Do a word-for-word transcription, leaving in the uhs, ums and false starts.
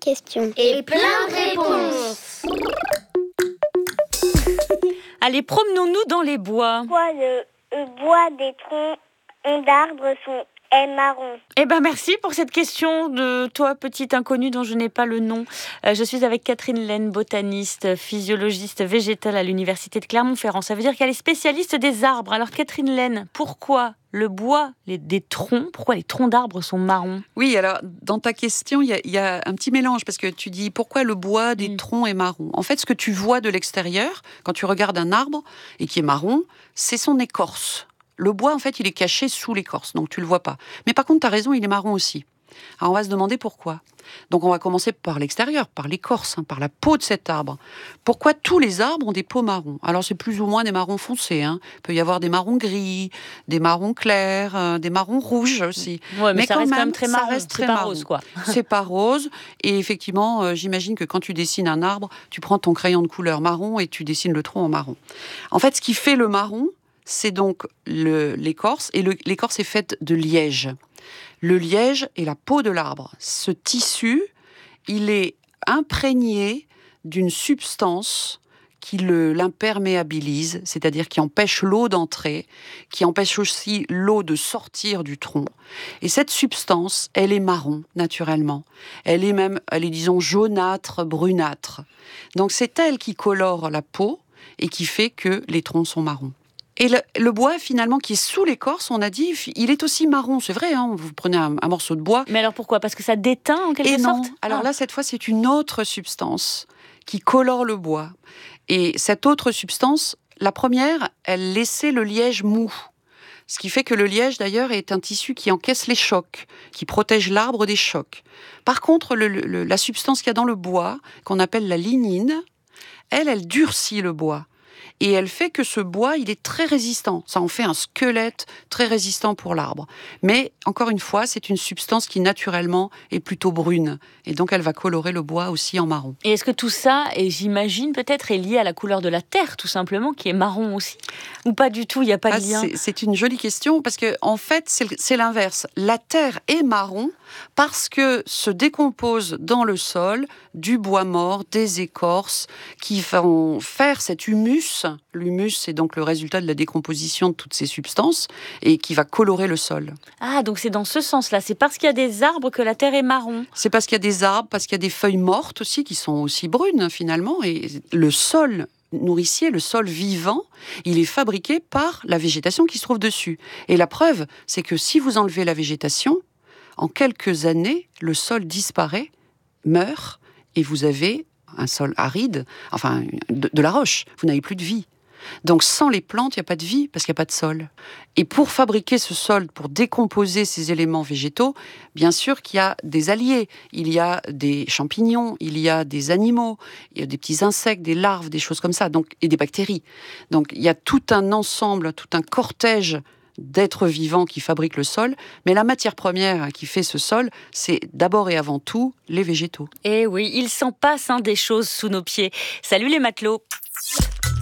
questions. Et plein de réponses. Allez, promenons-nous dans les bois. Pourquoi le, le bois des troncs d'arbres sont est marron? Eh ben merci pour cette question de toi, petite inconnue dont je n'ai pas le nom. Euh, je suis avec Catherine Laine, botaniste, physiologiste végétale à l'université de Clermont-Ferrand. Ça veut dire qu'elle est spécialiste des arbres. Alors Catherine Laine, pourquoi le bois les, des troncs, pourquoi les troncs d'arbres sont marrons? Oui, alors dans ta question, il y, y a un petit mélange parce que tu dis pourquoi le bois des mmh. troncs est marron. En fait, ce que tu vois de l'extérieur, quand tu regardes un arbre et qui est marron, c'est son écorce. Le bois, en fait, il est caché sous l'écorce, donc tu le vois pas. Mais par contre, tu as raison, il est marron aussi. Alors, on va se demander pourquoi. Donc, on va commencer par l'extérieur, par l'écorce, hein, par la peau de cet arbre. Pourquoi tous les arbres ont des peaux marrons? Alors, c'est plus ou moins des marrons foncés. Hein. Il peut y avoir des marrons gris, des marrons clairs, euh, des marrons rouges aussi. Ouais, mais, mais ça quand reste même, quand même très marron. Ça reste très c'est pas marron. Rose, quoi. C'est pas rose. Et effectivement, euh, j'imagine que quand tu dessines un arbre, tu prends ton crayon de couleur marron et tu dessines le tronc en marron. En fait, ce qui fait le marron, c'est donc le, l'écorce, et le, l'écorce est faite de liège. Le liège est la peau de l'arbre. Ce tissu, il est imprégné d'une substance qui le, l'imperméabilise, c'est-à-dire qui empêche l'eau d'entrer, qui empêche aussi l'eau de sortir du tronc. Et cette substance, elle est marron, naturellement. Elle est même, elle est, disons, jaunâtre, brunâtre. Donc c'est elle qui colore la peau et qui fait que les troncs sont marrons. Et le, le bois, finalement, qui est sous l'écorce, on a dit, il est aussi marron. C'est vrai, hein, vous prenez un, un morceau de bois. Mais alors pourquoi? Parce que ça déteint, en quelque et sorte? Non. Alors ah. là, cette fois, c'est une autre substance qui colore le bois. Et cette autre substance, la première, elle laissait le liège mou. Ce qui fait que le liège, d'ailleurs, est un tissu qui encaisse les chocs, qui protège l'arbre des chocs. Par contre, le, le, la substance qu'il y a dans le bois, qu'on appelle la lignine, elle, elle durcit le bois. Et elle fait que ce bois, il est très résistant. Ça en fait un squelette très résistant pour l'arbre. Mais, encore une fois, c'est une substance qui, naturellement, est plutôt brune. Et donc, elle va colorer le bois aussi en marron. Et est-ce que tout ça, et j'imagine peut-être, est lié à la couleur de la terre, tout simplement, qui est marron aussi? Ou pas du tout, il n'y a pas ah, de lien? c'est, c'est une jolie question, parce que en fait, c'est, c'est l'inverse. La terre est marron parce que se décompose dans le sol du bois mort, des écorces, qui vont faire cet humus. L'humus, c'est donc le résultat de la décomposition de toutes ces substances et qui va colorer le sol. Ah, donc c'est dans ce sens-là. C'est parce qu'il y a des arbres que la terre est marron. C'est parce qu'il y a des arbres, parce qu'il y a des feuilles mortes aussi qui sont aussi brunes finalement. Et le sol nourricier, le sol vivant, il est fabriqué par la végétation qui se trouve dessus. Et la preuve, c'est que si vous enlevez la végétation, en quelques années, le sol disparaît, meurt, et vous avez un sol aride, enfin de, de la roche, vous n'avez plus de vie. Donc sans les plantes, il n'y a pas de vie, parce qu'il n'y a pas de sol. Et pour fabriquer ce sol, pour décomposer ces éléments végétaux, bien sûr qu'il y a des alliés. Il y a des champignons, il y a des animaux, il y a des petits insectes, des larves, des choses comme ça, donc, et des bactéries. Donc il y a tout un ensemble, tout un cortège d'êtres vivants qui fabriquent le sol, mais la matière première qui fait ce sol, c'est d'abord et avant tout les végétaux. Eh oui, il s'en passe hein, des choses sous nos pieds. Salut les matelots.